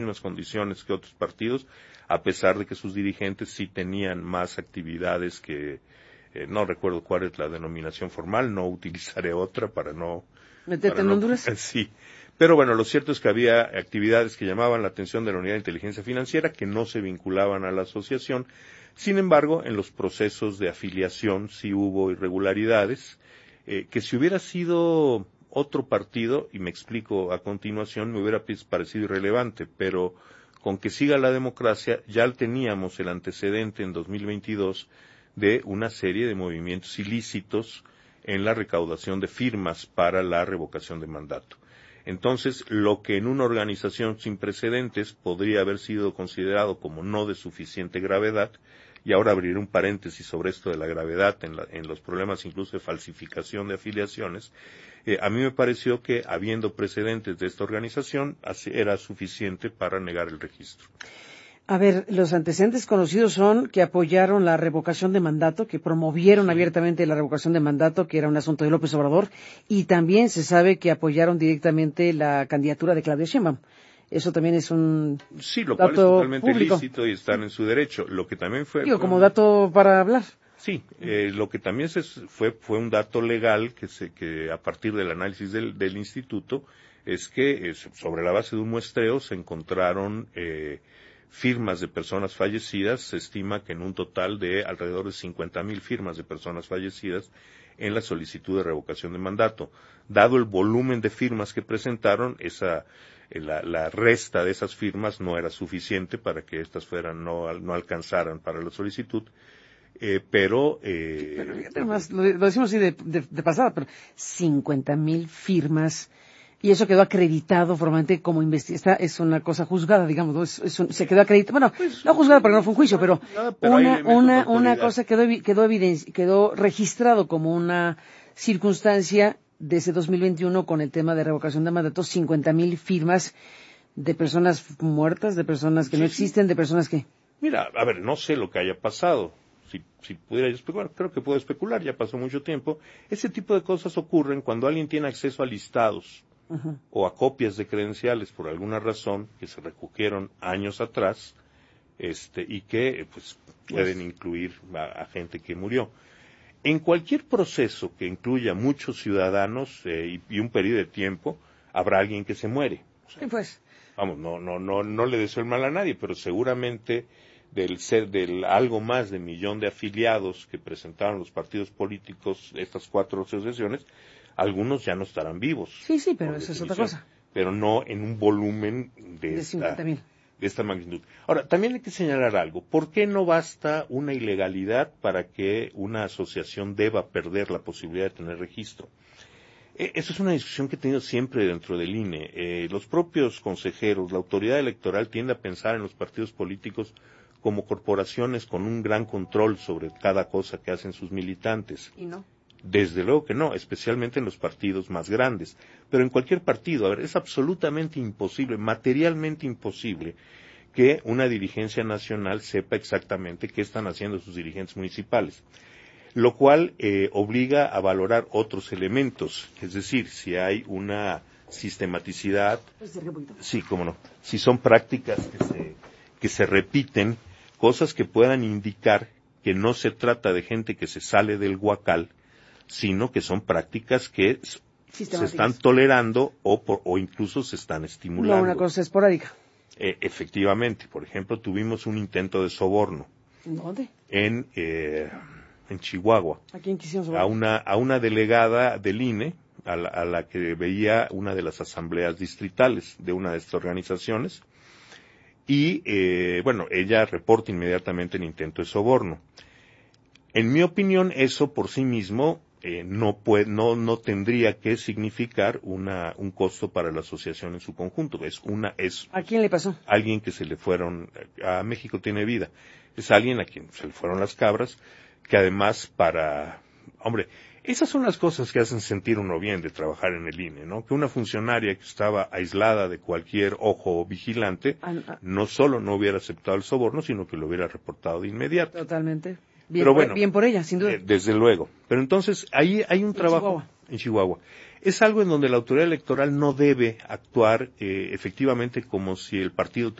mismas condiciones que otros partidos, a pesar de que sus dirigentes sí tenían más actividades que, no recuerdo cuál es la denominación formal, no utilizaré otra para no... ¿Meterte en Honduras? Sí. Pero bueno, lo cierto es que había actividades que llamaban la atención de la Unidad de Inteligencia Financiera que no se vinculaban a la asociación. Sin embargo, en los procesos de afiliación sí hubo irregularidades, que si hubiera sido otro partido, y me explico a continuación, me hubiera parecido irrelevante, pero con que siga la democracia ya teníamos el antecedente en 2022 de una serie de movimientos ilícitos en la recaudación de firmas para la revocación de mandato. Entonces, lo que en una organización sin precedentes podría haber sido considerado como no de suficiente gravedad, y ahora abriré un paréntesis sobre esto de la gravedad en los problemas incluso de falsificación de afiliaciones, a mí me pareció que, habiendo precedentes de esta organización, era suficiente para negar el registro. A ver, los antecedentes conocidos son que apoyaron la revocación de mandato, que promovieron abiertamente la revocación de mandato, que era un asunto de López Obrador, y también se sabe que apoyaron directamente la candidatura de Claudia Sheinbaum. Eso también es un sí, lo cual es totalmente público. Lícito y están en su derecho. Lo que también fue... como dato para hablar. Sí, lo que también fue un dato legal que a partir del análisis del instituto es que sobre la base de un muestreo se encontraron firmas de personas fallecidas. Se estima que en un total de alrededor de 50,000 firmas de personas fallecidas en la solicitud de revocación de mandato. Dado el volumen de firmas que presentaron, la resta de esas firmas no era suficiente para que estas no alcanzaran para la solicitud. Pero fíjate más, lo decimos así de pasada, pero 50,000 firmas, y eso quedó acreditado formalmente como esta es una cosa juzgada, digamos, ¿no? Se quedó acreditado, bueno, pues, no juzgada porque no fue un juicio, pero una cosa quedó registrado como una circunstancia de ese 2021 con el tema de revocación de mandatos, 50,000 firmas de personas muertas, de personas que no existen, de personas que... Mira, a ver, no sé lo que haya pasado. Si pudiera yo especular, creo que puedo especular, ya pasó mucho tiempo. Ese tipo de cosas ocurren cuando alguien tiene acceso a listados o a copias de credenciales por alguna razón que se recogieron años atrás, y que pues pueden incluir a gente que murió. En cualquier proceso que incluya muchos ciudadanos y un periodo de tiempo, habrá alguien que se muere. O sea, pues. Vamos, no le deseo el mal a nadie, pero seguramente del algo más de 1,000,000 de afiliados que presentaron los partidos políticos estas 4 asociaciones, algunos ya no estarán vivos. Sí, pero eso es otra cosa. Pero no en un volumen de 50,000. De esta magnitud. Ahora, también hay que señalar algo. ¿Por qué no basta una ilegalidad para que una asociación deba perder la posibilidad de tener registro? Eso es una discusión que he tenido siempre dentro del INE. Los propios consejeros, la autoridad electoral tiende a pensar en los partidos políticos como corporaciones con un gran control sobre cada cosa que hacen sus militantes. ¿Y no? Desde luego que no, especialmente en los partidos más grandes. Pero en cualquier partido, a ver, es absolutamente imposible, materialmente imposible, que una dirigencia nacional sepa exactamente qué están haciendo sus dirigentes municipales. Lo cual obliga a valorar otros elementos, es decir, si hay una sistematicidad, sí, cómo no, si son prácticas que se repiten, cosas que puedan indicar que no se trata de gente que se sale del huacal, sino que son prácticas que se están tolerando o incluso se están estimulando. No, una cosa esporádica. Efectivamente, por ejemplo, tuvimos un intento de soborno. ¿Dónde? En Chihuahua. ¿A quién quisieron sobornar? A una delegada del INE, a la que veía una de las asambleas distritales de una de estas organizaciones, y ella reporta inmediatamente el intento de soborno. En mi opinión, eso por sí mismo no tendría que significar un costo para la asociación en su conjunto. ¿A quién le pasó? Alguien que se le fueron, a México Tiene Vida. Es alguien a quien se le fueron las cabras, que además esas son las cosas que hacen sentir uno bien de trabajar en el INE, ¿no? Que una funcionaria que estaba aislada de cualquier ojo vigilante, no solo no hubiera aceptado el soborno, sino que lo hubiera reportado de inmediato. Totalmente. Bien por ella, sin duda. Desde luego. Pero entonces, ahí hay un trabajo en Chihuahua. Es algo en donde la autoridad electoral no debe actuar efectivamente como si el partido